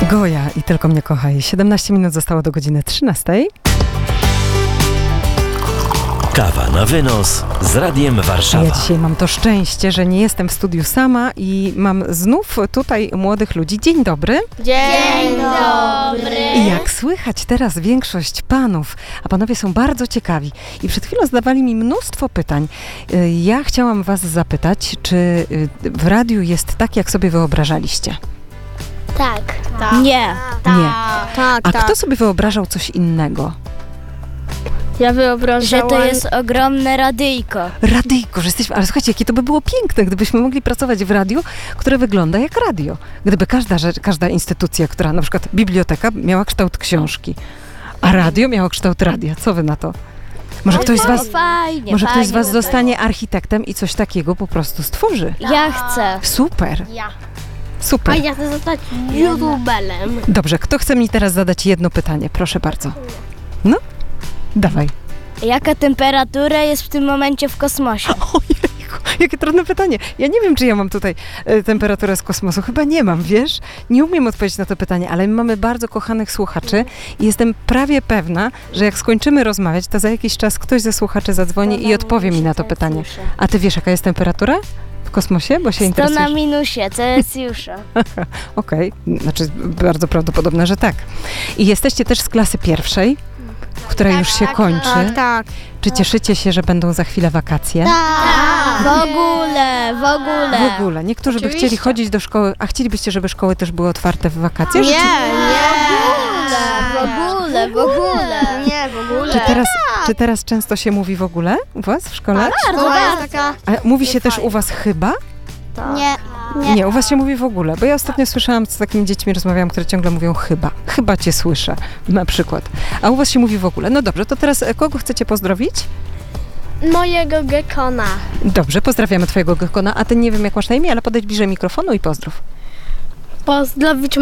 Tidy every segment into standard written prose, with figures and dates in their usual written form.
Goja i Tylko mnie kochaj. 17 minut zostało do godziny 13. Kawa na wynos z Radiem Warszawa. Ja dzisiaj mam to szczęście, że nie jestem w studiu sama i mam znów tutaj młodych ludzi. Dzień dobry. Dzień dobry. I jak słychać teraz większość panów, a panowie są bardzo ciekawi i przed chwilą zadawali mi mnóstwo pytań. Ja chciałam was zapytać, czy w radiu jest tak, jak sobie wyobrażaliście? Tak. Nie. Nie. Tak, A kto sobie wyobrażał coś innego? Ja Że wyobrażałam... to jest ogromne radyjko. Radyjko, że jesteśmy, ale słuchajcie, jakie to by było piękne, gdybyśmy mogli pracować w radiu, które wygląda jak radio. Gdyby każda instytucja, która na przykład biblioteka miała kształt książki, a radio miało kształt radia. Co wy na to? Może ktoś z was, Fajnie, może ktoś z was by zostanie architektem i coś takiego po prostu stworzy. było. Ja chcę. Super, Ja. super. A ja chcę zostać youtuberem. Dobrze, kto chce mi teraz zadać jedno pytanie? Proszę bardzo. No, dawaj. Jaka temperatura jest w tym momencie w kosmosie? Ojejku, jakie trudne pytanie. Ja nie wiem, czy ja mam tutaj temperaturę z kosmosu. Chyba nie mam, wiesz? Nie umiem odpowiedzieć na to pytanie, ale my mamy bardzo kochanych słuchaczy i jestem prawie pewna, że jak skończymy rozmawiać, to za jakiś czas ktoś ze słuchaczy zadzwoni i odpowie mi na to pytanie. A ty wiesz, jaka jest temperatura w kosmosie? Bo się 100 na interesujesz. minusie Celsjusza. Okej, znaczy bardzo prawdopodobne, że tak. I jesteście też z klasy pierwszej, która już się kończy. Tak. Czy cieszycie się, że będą za chwilę wakacje? W ogóle. W ogóle. Niektórzy by chcieli chodzić do szkoły, a chcielibyście, żeby szkoły też były otwarte w wakacje? Nie, W ogóle. nie, w ogóle. Czy teraz często się mówi w ogóle u was w szkole? Szkoła jest taka... A mówi się też u was chyba? Nie. Nie, u was się mówi w ogóle, bo ja ostatnio słyszałam, z takimi dziećmi rozmawiałam, które ciągle mówią chyba. Chyba cię słyszę, na przykład. A u was się mówi w ogóle. No dobrze, to teraz kogo chcecie pozdrowić? Mojego gekona. Dobrze, pozdrawiamy twojego gekona, a ty nie wiem jak masz na imię, ale podejdź bliżej mikrofonu i pozdrów. Pozdrowić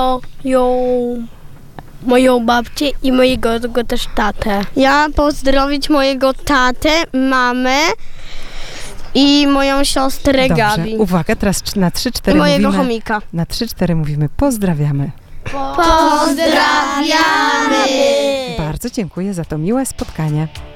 moją babcię i mojego też tatę. Ja pozdrowić mojego tatę, mamę i moją siostrę Dobrze, Gabi. uwaga, teraz na 3-4 I mojego mówimy. chomika. Na 3-4 mówimy pozdrawiamy. Pozdrawiamy! Bardzo dziękuję za to miłe spotkanie.